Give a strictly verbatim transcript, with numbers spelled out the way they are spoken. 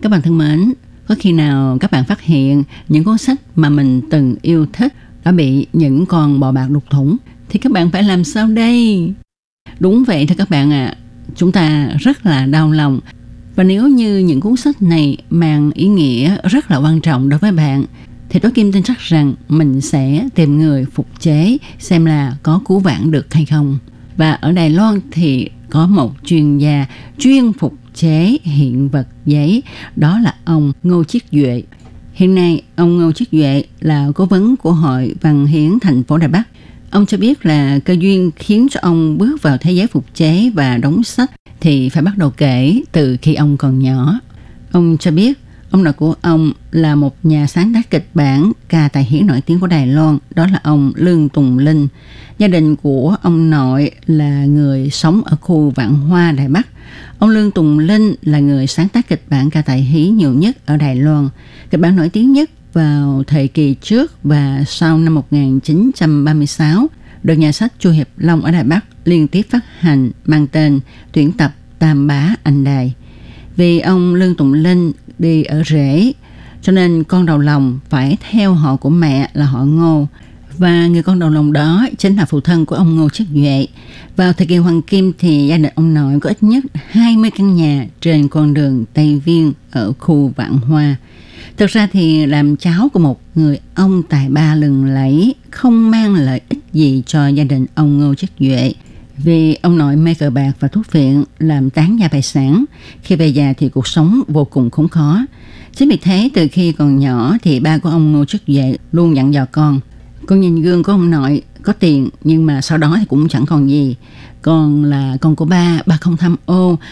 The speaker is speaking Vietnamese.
Các bạn thân mến, có khi nào các bạn phát hiện những cuốn sách mà mình từng yêu thích đã bị những con bò bạc đục thủng, thì các bạn phải làm sao đây? Đúng vậy thưa các bạn ạ, à, chúng ta rất là đau lòng. Và nếu như những cuốn sách này mang ý nghĩa rất là quan trọng đối với bạn, thì Tố Kim tin chắc rằng mình sẽ tìm người phục chế xem là có cứu vãn được hay không. Và ở Đài Loan thì có một chuyên gia chuyên phục chế hiện vật giấy, đó là ông Ngô Chiết Duệ. Hiện nay, ông Ngô Chiết Duệ là cố vấn của Hội Văn Hiến thành phố Đài Bắc. Ông cho biết là cơ duyên khiến cho ông bước vào thế giới phục chế và đóng sách thì phải bắt đầu kể từ khi ông còn nhỏ. Ông cho biết ông nội của ông là một nhà sáng tác kịch bản ca tài hiến nổi tiếng của Đài Loan, đó là ông Lương Tùng Linh. Gia đình của ông nội là người sống ở khu Vạn Hoa, Đài Bắc. Ông Lương Tùng Linh là người sáng tác kịch bản ca tài hí nhiều nhất ở Đài Loan. Kịch bản nổi tiếng nhất vào thời kỳ trước và sau năm một nghìn chín trăm ba mươi sáu được nhà sách Chu Hiệp Long ở Đài Bắc liên tiếp phát hành mang tên Tuyển tập Tam Bá Anh Đài. Vì ông Lương Tùng Linh đi ở rễ, cho nên con đầu lòng phải theo họ của mẹ là họ Ngô. Và người con đầu lòng đó chính là phụ thân của ông Ngô Chiết Duệ. Vào thời kỳ Hoàng Kim thì gia đình ông nội có ít nhất hai mươi căn nhà trên con đường Tây Viên ở khu Vạn Hoa. Thực ra thì làm cháu của một người ông tài ba lừng lẫy không mang lợi ích gì cho gia đình ông Ngô Chiết Duệ. Vì ông nội mê cờ bạc và thuốc viện làm tán gia tài sản. Khi về già thì cuộc sống vô cùng khốn khó. Chính vì thế từ khi còn nhỏ thì ba của ông Ngô Chiết Duệ luôn dặn dò con: con nhìn gương của ông nội có tiền nhưng mà sau đó thì cũng chẳng còn gì. Con là con của ba, ba không tham ô,